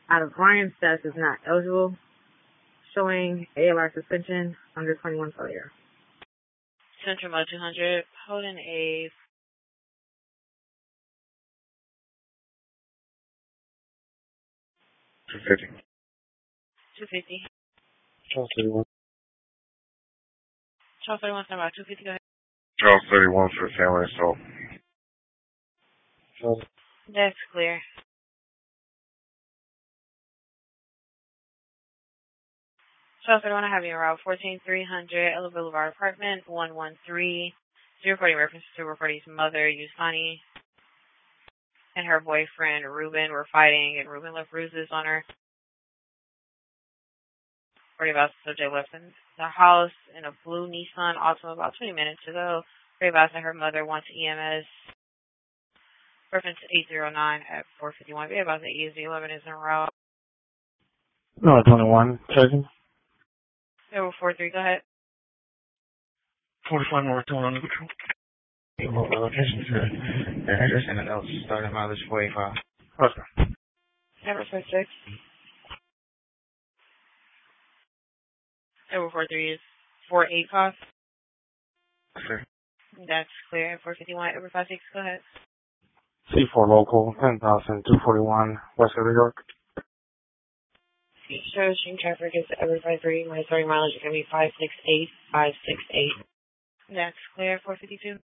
Out of Ryan status is not eligible. Showing ALR suspension under 21 failure. Central Mode 200, holding a 250. 250. Charles 31. Charles 31, stand by 250, go ahead. Charles 31 for family assault. Charles. That's clear. Charles 31, I have you around 14300 Ella Boulevard Apartment, 113. 040 reference to reportee's mother, Yusani, and her boyfriend, Ruben, were fighting, and Ruben left bruises on her. Worried about the subject left in the house in a blue Nissan, also about 20 minutes ago. Worried about that her mother wants EMS. Reference 809 at 451. Worried about the EZ11 is en route. No, 21. Checking. 043, go ahead. 45 North on the control. Location to the address and the notes. Starting mileage 45. Okay. Number 46. 043 is 485. Sir. That's clear. 451, 56, go ahead. C4 local, 10,241, West of New York. Show stream traffic is every 53. My starting mileage is going to be 568, 568. That's clear. 452.